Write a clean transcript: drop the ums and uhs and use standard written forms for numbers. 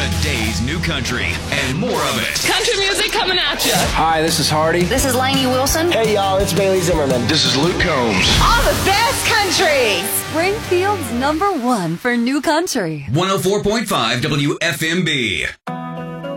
Today's new country and more of it. Country music coming at you. Hi, this is Hardy. This is Lainey Wilson. Hey, y'all, it's Bailey Zimmerman. This is Luke Combs. All the best country. Springfield's #1 for new country. 104.5 WFMB.